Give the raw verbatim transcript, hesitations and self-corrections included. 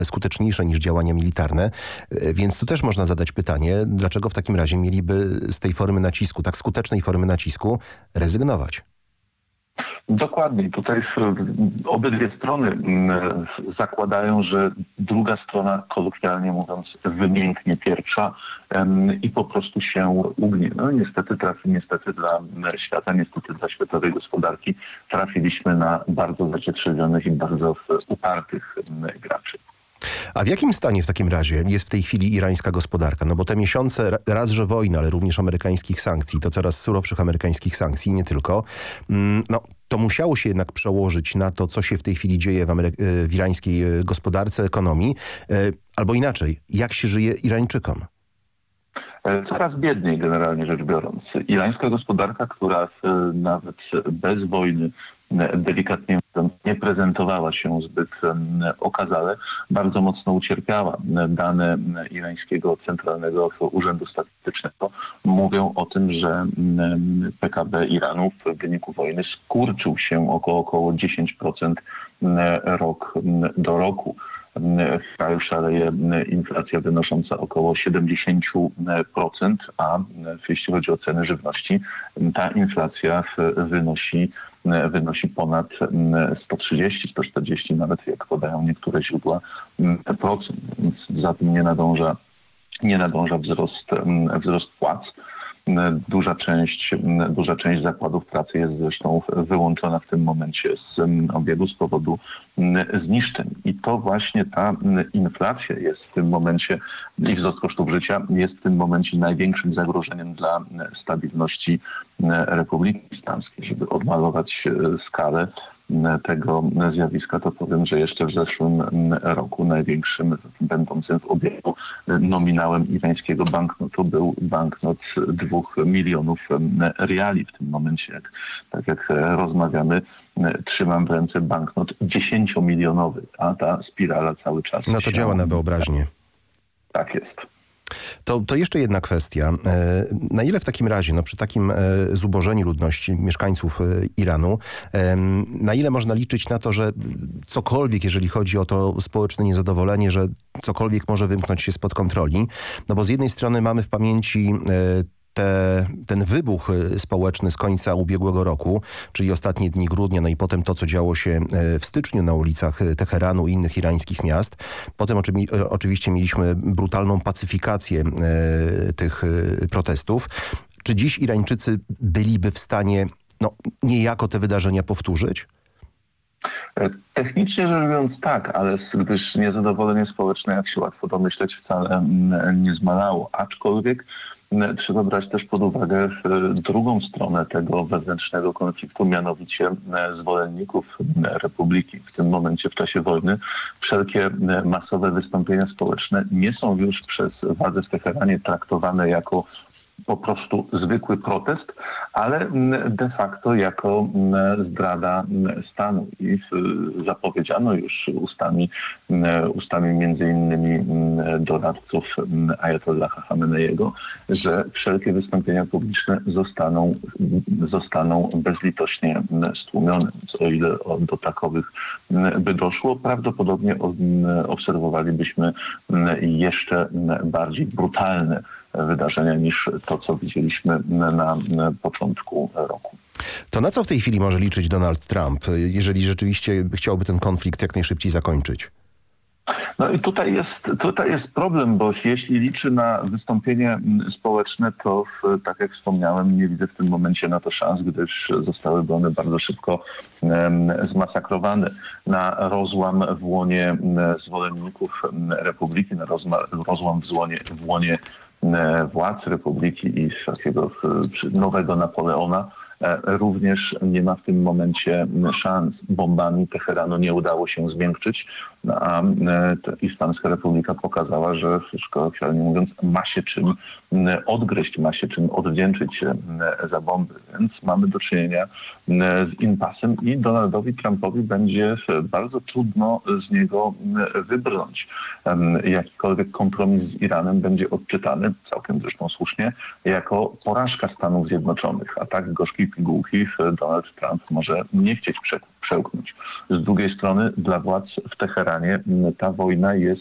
skuteczniejsze niż działania militarne. Więc tu też można zadać pytanie, dlaczego w takim razie mieliby z tej formy nacisku, tak skutecznej formy nacisku, rezygnować? Dokładnie. Tutaj obydwie strony zakładają, że druga strona, kolokwialnie mówiąc, wymięknie pierwsza i po prostu się ugnie. No niestety trafi, niestety dla świata, niestety dla światowej gospodarki trafiliśmy na bardzo zacietrzewionych i bardzo upartych graczy. A w jakim stanie w takim razie jest w tej chwili irańska gospodarka? No bo te miesiące raz, że wojny, ale również amerykańskich sankcji, to coraz surowszych amerykańskich sankcji, nie tylko, no to musiało się jednak przełożyć na to, co się w tej chwili dzieje w, Amery- w irańskiej gospodarce, ekonomii. Albo inaczej, jak się żyje Irańczykom? Coraz biedniej generalnie rzecz biorąc. Irańska gospodarka, która nawet bez wojny, delikatnie mówiąc, nie prezentowała się zbyt okazale, bardzo mocno ucierpiała. Dane irańskiego Centralnego Urzędu Statystycznego mówią o tym, że P K B Iranu w wyniku wojny skurczył się około, około dziesięć procent rok do roku. W kraju szaleje inflacja wynosząca około siedemdziesiąt procent, a jeśli chodzi o ceny żywności, ta inflacja wynosi, wynosi ponad sto trzydzieści, sto czterdzieści nawet, jak podają niektóre źródła, procent. Więc za tym nie nadąża, nie nadąża wzrost, wzrost płac. Duża część, duża część zakładów pracy jest zresztą wyłączona w tym momencie z obiegu z powodu zniszczeń. I to właśnie ta inflacja jest w tym momencie i wzrost kosztów życia jest w tym momencie największym zagrożeniem dla stabilności Republiki Islamskiej. Żeby odmalować skalę tego zjawiska, to powiem, że jeszcze w zeszłym roku największym, będącym w obiegu nominałem irańskiego banknotu był banknot dwóch milionów reali. W tym momencie, jak, tak jak rozmawiamy, trzymam w ręce banknot dziesięciomilionowy, a ta spirala cały czas No to się... działa na wyobraźnię. Tak jest. To, to jeszcze jedna kwestia. Na ile w takim razie, no przy takim zubożeniu ludności mieszkańców Iranu, na ile można liczyć na to, że cokolwiek, jeżeli chodzi o to społeczne niezadowolenie, że cokolwiek może wymknąć się spod kontroli? No bo z jednej strony mamy w pamięci Te, ten wybuch społeczny z końca ubiegłego roku, czyli ostatnie dni grudnia, no i potem to, co działo się w styczniu na ulicach Teheranu i innych irańskich miast. Potem oczywi oczywiście mieliśmy brutalną pacyfikację e, tych protestów. Czy dziś Irańczycy byliby w stanie no, niejako te wydarzenia powtórzyć? Technicznie rzecz biorąc tak, ale gdyż niezadowolenie społeczne, jak się łatwo domyśleć, wcale nie zmalało. Aczkolwiek trzeba brać też pod uwagę drugą stronę tego wewnętrznego konfliktu, mianowicie zwolenników Republiki. W tym momencie, w czasie wojny, wszelkie masowe wystąpienia społeczne nie są już przez władze w Teheranie traktowane jako po prostu zwykły protest, ale de facto jako zdrada stanu. I zapowiedziano już ustami, ustami między innymi doradców Ajatollaha Chameneiego, że wszelkie wystąpienia publiczne zostaną, zostaną bezlitośnie stłumione. O ile do takowych by doszło, prawdopodobnie obserwowalibyśmy jeszcze bardziej brutalne wydarzenia niż to, co widzieliśmy na, na początku roku. To na co w tej chwili może liczyć Donald Trump, jeżeli rzeczywiście chciałby ten konflikt jak najszybciej zakończyć? No i tutaj jest, tutaj jest problem, bo jeśli liczy na wystąpienie społeczne, to w, tak jak wspomniałem, nie widzę w tym momencie na to szans, gdyż zostałyby one bardzo szybko um, zmasakrowane. Na rozłam w łonie zwolenników Republiki, na rozma- rozłam w łonie, w łonie władz Republiki i takiego nowego Napoleona również nie ma w tym momencie szans. Bombami Teheranu nie udało się zmiękczyć, a Islamska Republika pokazała, że, kolokwialnie mówiąc, ma się czym odgryźć, ma się czym odwdzięczyć się za bomby. Więc mamy do czynienia z impasem i Donaldowi Trumpowi będzie bardzo trudno z niego wybrnąć. Jakikolwiek kompromis z Iranem będzie odczytany, całkiem zresztą słusznie, jako porażka Stanów Zjednoczonych. A tak gorzkiej pigułki Donald Trump może nie chcieć prze- przełknąć. Z drugiej strony dla władz w Teheranie ta wojna jest